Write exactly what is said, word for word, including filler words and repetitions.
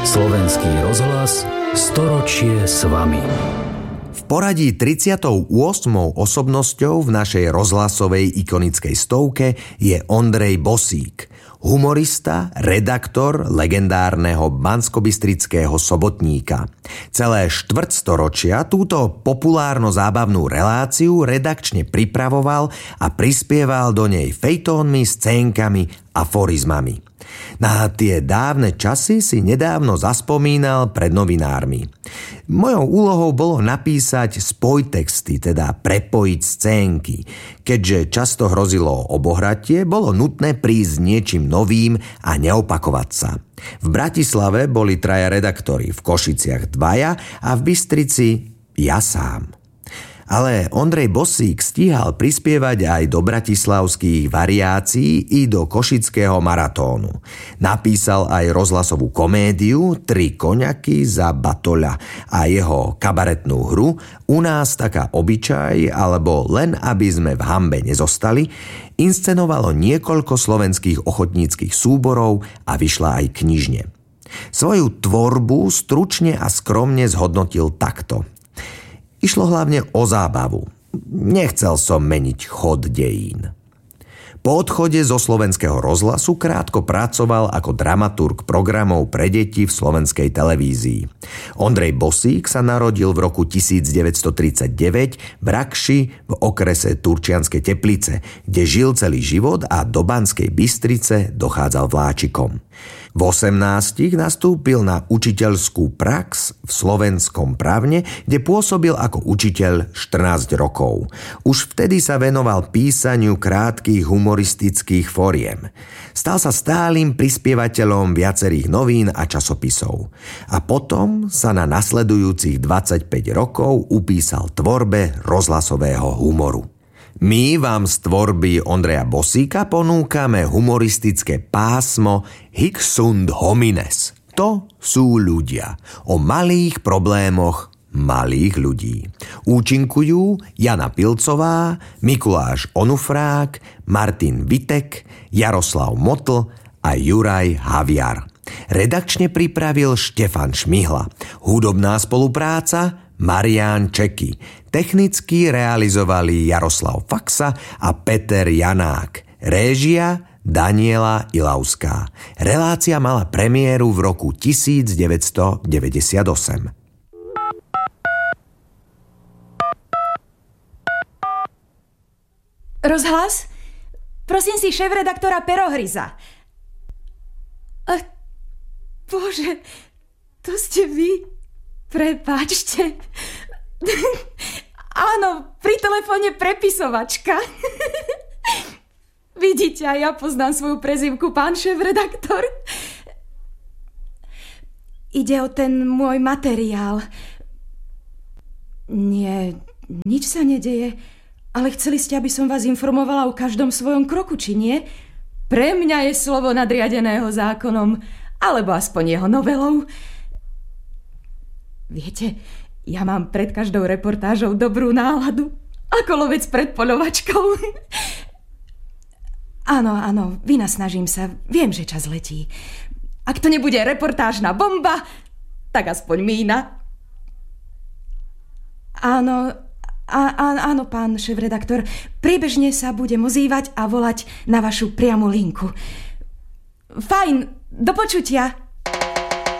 Slovenský rozhlas, storočie s vami. V poradí tridsiatou ôsmou osobnosťou v našej rozhlasovej ikonickej stovke je Ondrej Bosík, humorista, redaktor legendárneho banskobystrického sobotníka. Celé štvrťstoročia túto populárno-zábavnú reláciu redakčne pripravoval a prispieval do nej fejtónmi, scénkami, aforizmami. Na tie dávne časy si nedávno zaspomínal pred novinármi. Mojou úlohou bolo napísať spojtexty, teda prepojiť scénky. Keďže často hrozilo obohratie, bolo nutné prísť s niečím novým a neopakovať sa. V Bratislave boli traja redaktori, v Košiciach dvaja a v Bystrici ja sám. Ale Ondrej Bosík stíhal prispievať aj do bratislavských variácií i do košického maratónu. Napísal aj rozhlasovú komédiu Tri koňaky za batoľa a jeho kabaretnú hru U nás taká obyčaj alebo Len aby sme v hanbe nezostali inscenovalo niekoľko slovenských ochotníckych súborov a vyšla aj knižne. Svoju tvorbu stručne a skromne zhodnotil takto. Išlo hlavne o zábavu. Nechcel som meniť chod dejín. Po odchode zo slovenského rozhlasu krátko pracoval ako dramaturg programov pre deti v slovenskej televízii. Ondrej Bosík sa narodil v roku devätnásťtridsaťdeväť v Rakši v okrese Turčianske Teplice, kde žil celý život a do Banskej Bystrice dochádzal vláčikom. V osemnástich nastúpil na učiteľskú prax v Slovenskom Pravne, kde pôsobil ako učiteľ štrnásť rokov. Už vtedy sa venoval písaniu krátkych humoristických foriem. Stal sa stálym prispievateľom viacerých novín a časopisov. A potom sa na nasledujúcich dvadsaťpäť rokov upísal tvorbe rozhlasového humoru. My vám z tvorby Ondreja Bosíka ponúkame humoristické pásmo Hic sunt homines. To sú ľudia. O malých problémoch malých ľudí. Účinkujú Jana Pilcová, Mikuláš Onufrák, Martin Vitek, Jaroslav Motl a Juraj Haviar. Redakčne pripravil Štefan Šmihla. Hudobná spolupráca Marián Čeky. Technicky realizovali Jaroslav Faxa a Peter Janák. Réžia Daniela Ilavská. Relácia mala premiéru v roku devätnásťstodeväťdesiatosem. Rozhlas? Prosím si šéfredaktora Perohryza. Ach, Bože, to ste vy? Prepáčte. Áno, pri telefóne prepisovačka. Vidíte, aj ja poznám svoju prezývku, pán šéfredaktor. Ide o ten môj materiál. Nie, nič sa nedeje, ale chceli ste, aby som vás informovala o každom svojom kroku, či nie? Pre mňa je slovo nadriadeného zákonom, alebo aspoň jeho novelou. Viete, ja mám pred každou reportážou dobrú náladu, ako lovec pred poľovačkou. Áno, áno, vynasnažím sa, viem, že čas letí. Ak to nebude reportážna bomba, tak aspoň mína. Áno, á, á, áno, pán šéfredaktor, priebežne sa budem ozývať a volať na vašu priamu linku. Fajn, do počutia.